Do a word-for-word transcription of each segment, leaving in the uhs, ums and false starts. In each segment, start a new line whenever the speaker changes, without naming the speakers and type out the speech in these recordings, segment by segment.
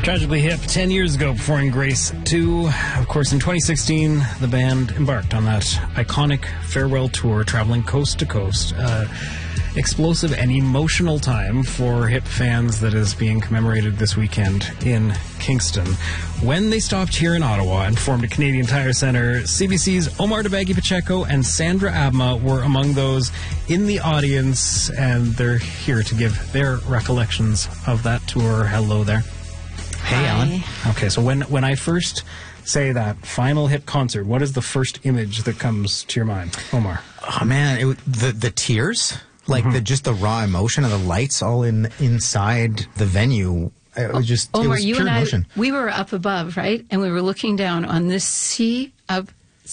Tragically Hip, ten years ago, performing Grace two. Of course, in twenty sixteen, the band embarked on that iconic farewell tour, traveling coast to coast. Uh, explosive and emotional time for Hip fans that is being commemorated this weekend in Kingston. When they stopped here in Ottawa and formed a Canadian Tire Centre, C B C's Omar DeBaggy-Pacheco and Sandra Abma were among those in the audience, and they're here to give their recollections of that tour. Hello there.
Hey,
Hi.
Alan.
Okay, so when when I first say that final Hip concert, what is the first image that comes to your mind, Omar?
Oh man, it, the the tears, like
Mm-hmm.
the just the raw emotion of the lights all in inside the venue. It was just it
Omar,
was
you
pure
and I,
emotion.
we were up above, right? And we were looking down on this sea of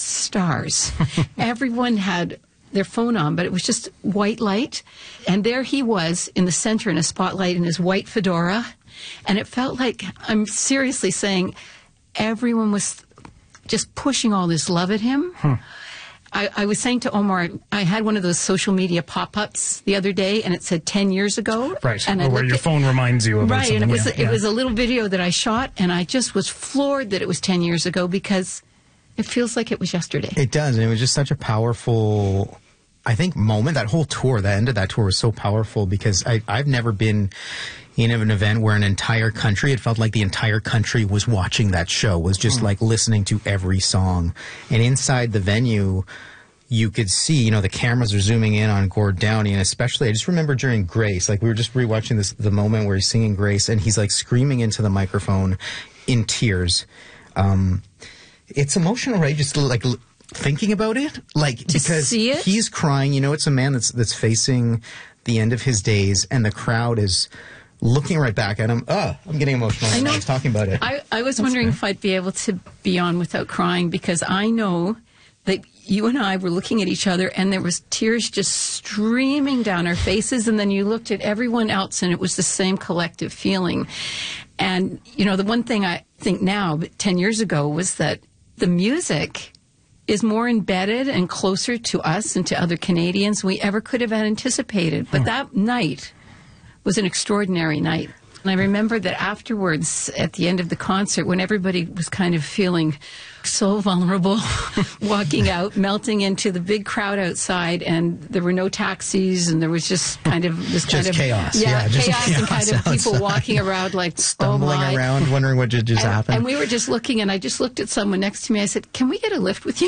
stars. Everyone had their phone on, but it was just white light. And there he was in the center in a spotlight in his white fedora. And it felt like, I'm seriously saying, everyone was just pushing all this love at him.
Hmm.
I, I was saying to Omar, I had one of those social media pop-ups the other day, and it said ten years ago.
Right,
and I
or where
looked
your
at-
phone reminds you about
Right,
something.
and it was
yeah,
it
yeah.
was a little video that I shot, and I just was floored that it was ten years ago because it feels like it was yesterday.
It does, and it was just such a powerful, I think, moment. That whole tour, the end of that tour was so powerful because I, I've never been in an event where an entire country, it felt like the entire country was watching that show, was just
Hmm.
like listening to every song. And inside the venue, you could see, you know, the cameras are zooming in on Gord Downie, and especially, I just remember during Grace, like we were just rewatching this, the moment where he's singing Grace, and he's like screaming into the microphone in tears. Um, it's emotional, right? Just like l- thinking about it, like
To
because
see it?
he's crying. You know, it's a man that's that's facing the end of his days, and the crowd is looking right back at him. Oh, I'm getting emotional.
I know.
I was talking about it.
I, I was wondering if I'd be able to be on without crying because I know that you and I were looking at each other and there was tears just streaming down our faces, and then you looked at everyone else and it was the same collective feeling. And, you know, the one thing I think now, but ten years ago, was that the music is more embedded and closer to us and to other Canadians than we ever could have anticipated. But that night was an extraordinary night. And I remember that afterwards, at the end of the concert, when everybody was kind of feeling so vulnerable, walking out, melting into the big crowd outside, and there were no taxis, and there was just kind of this kind
Just
of
chaos.
yeah,
Yeah, just
chaos, and
chaos
kind of people
outside.
walking around like
Stumbling
oh my.
around, wondering what just, just
And,
happened.
and we were just looking, and I just looked at someone next to me. I said, "Can we get a lift with you?"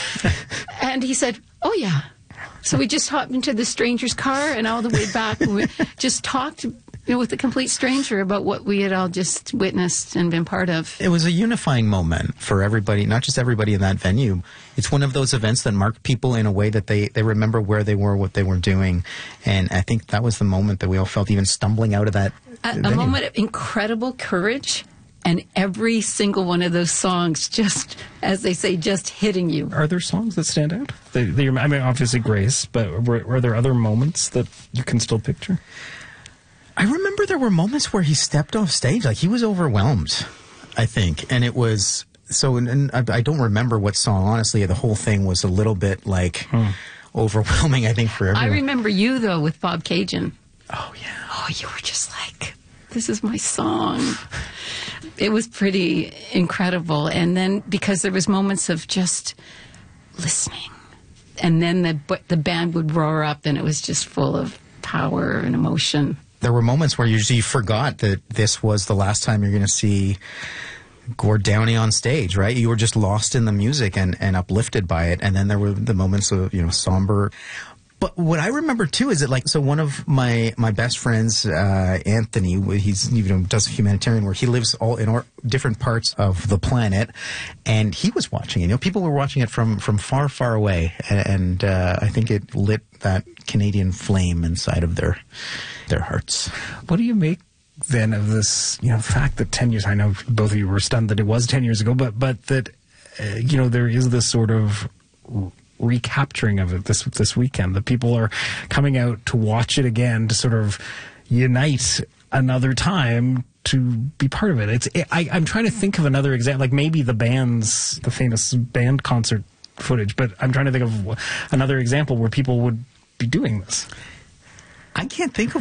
And he said, "Oh yeah." So we just hopped into the stranger's car, and all the way back, we just talked, you know, with a complete stranger about what we had all just witnessed and been part of.
It was a unifying moment for everybody, not just everybody in that venue. It's one of those events that mark people in a way that they, they remember where they were, what they were doing. And I think that was the moment that we all felt, even stumbling out of that
A, a
venue.
moment of incredible courage, and every single one of those songs just, as they say, just hitting you.
Are there songs that stand out? They, they, I mean, obviously Grace, but were, were there other moments that you can still picture?
I remember there were moments where he stepped off stage, like he was overwhelmed, I think. And it was, so, and, and I, I don't remember what song, honestly. The whole thing was a little bit like overwhelming, I think, for everyone.
I remember you, though, with Bob Cajun.
Oh, yeah.
Oh, you were just like, this is my song. It was pretty incredible. And then because there was moments of just listening, and then the the band would roar up, and it was just full of power and emotion.
There were moments where you you forgot that this was the last time you're going to see Gord Downie on stage, right? You were just lost in the music and, and uplifted by it. And then there were the moments of, you know, somber. But what I remember too is that, like, so one of my, my best friends, uh, Anthony, he's, you know, does humanitarian work. He lives all in our different parts of the planet, and he was watching it. You know, people were watching it from, from far, far away, and, and uh, I think it lit that Canadian flame inside of their, their hearts.
What do you make then of this, you know, fact that ten years, I know both of you were stunned that it was ten years ago, but, but that, uh, you know, there is this sort of recapturing of it this this weekend, that people are coming out to watch it again, to sort of unite another time to be part of it. It's it, I, I'm trying to think of another example, like maybe the band's, the famous band concert footage, but I'm trying to think of another example where people would be doing this.
I can't think of